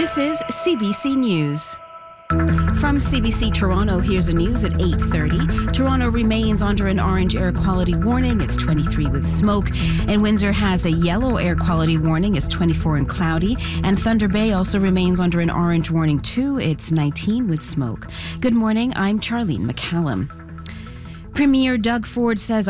This is CBC News. From CBC Toronto, here's the news at 8:30. Toronto remains under an orange air quality warning. It's 23 with smoke. And Windsor has a yellow air quality warning. It's 24 and cloudy. And Thunder Bay also remains under an orange warning too. It's 19 with smoke. Good morning. I'm Charlene McCallum. Premier Doug Ford says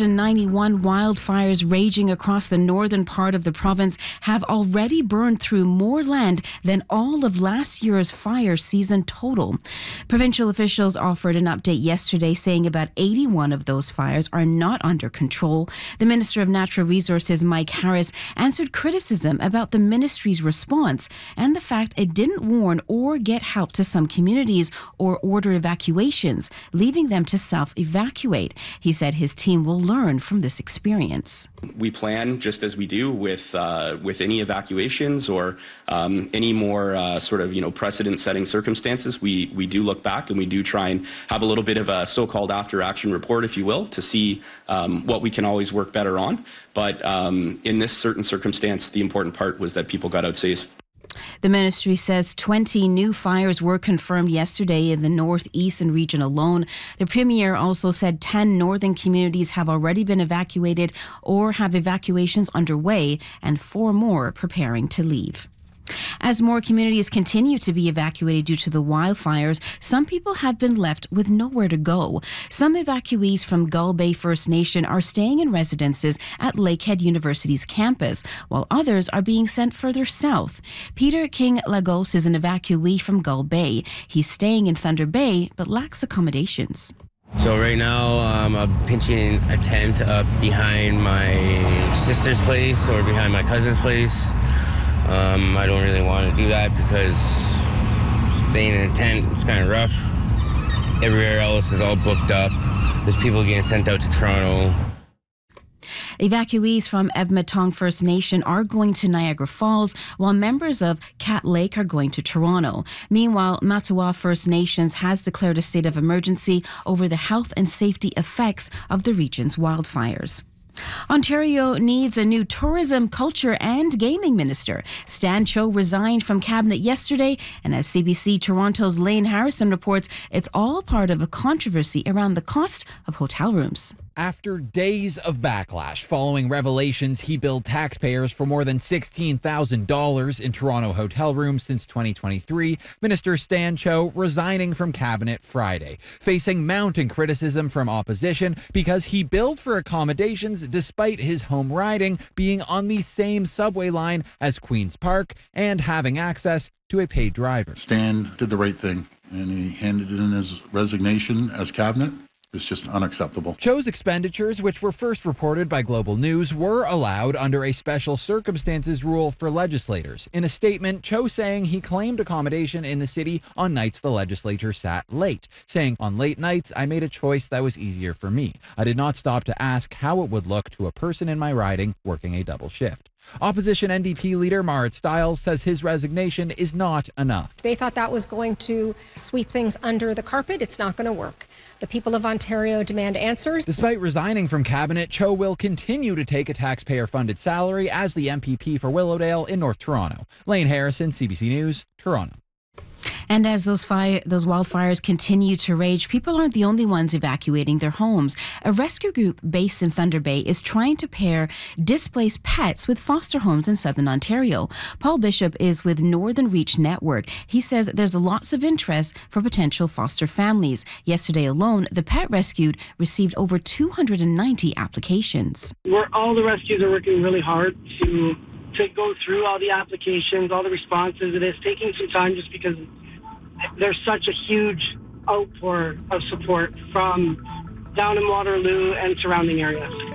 191 wildfires raging across the northern part of the province have already burned through more land than all of last year's fire season total. Provincial officials offered an update yesterday saying about 81 of those fires are not under control. The Minister of Natural Resources, Mike Harris, answered criticism about the ministry's response and the fact it didn't warn or get help to some communities or order evacuations, leaving them to self-evacuate. He said his team will learn from this experience. We plan just as we do with any evacuations or any more precedent-setting circumstances. We do look back and we do try and have a little bit of a so-called after-action report, if you will, to see what we can always work better on. But in this certain circumstance, the important part was that people got out safe. The ministry says 20 new fires were confirmed yesterday in the northeastern region alone. The premier also said 10 northern communities have already been evacuated or have evacuations underway, and 4 more preparing to leave. As more communities continue to be evacuated due to the wildfires, some people have been left with nowhere to go. Some evacuees from Gull Bay First Nation are staying in residences at Lakehead University's campus, while others are being sent further south. Peter King Lagos is an evacuee from Gull Bay. He's staying in Thunder Bay but lacks accommodations. So right now I'm pinching a tent up behind my sister's place or behind my cousin's place. I don't really want to do that because staying in a tent is kind of rough. Everywhere else is all booked up. There's people getting sent out to Toronto. Evacuees from Evmatong First Nation are going to Niagara Falls, while members of Cat Lake are going to Toronto. Meanwhile, Matawa First Nations has declared a state of emergency over the health and safety effects of the region's wildfires. Ontario needs a new tourism, culture and gaming minister. Stan Cho resigned from cabinet yesterday, and as CBC Toronto's Lane Harrison reports, it's all part of a controversy around the cost of hotel rooms. After days of backlash following revelations he billed taxpayers for more than $16,000 in Toronto hotel rooms since 2023, Minister Stan Cho resigning from cabinet Friday, facing mounting criticism from opposition because he billed for accommodations despite his home riding being on the same subway line as Queen's Park and having access to a paid driver. Stan did the right thing, and he handed in his resignation as cabinet. It's just unacceptable. Cho's expenditures, which were first reported by Global News, were allowed under a special circumstances rule for legislators. In a statement, Cho saying he claimed accommodation in the city on nights the legislature sat late, saying, "On late nights, I made a choice that was easier for me. I did not stop to ask how it would look to a person in my riding working a double shift." Opposition NDP leader Marit Stiles says his resignation is not enough. They thought that was going to sweep things under the carpet. It's not going to work. The people of Ontario demand answers. Despite resigning from cabinet, Cho will continue to take a taxpayer-funded salary as the MPP for Willowdale in North Toronto. Lane Harrison, CBC News, Toronto. And as those wildfires continue to rage, people aren't the only ones evacuating their homes. A rescue group based in Thunder Bay is trying to pair displaced pets with foster homes in southern Ontario. Paul Bishop is with Northern Reach Network. He says there's lots of interest for potential foster families. Yesterday alone, the pet rescued received over 290 applications. All the rescues are working really hard to go through all the applications, all the responses. It is taking some time just because there's such a huge outpour of support from down in Waterloo and surrounding areas.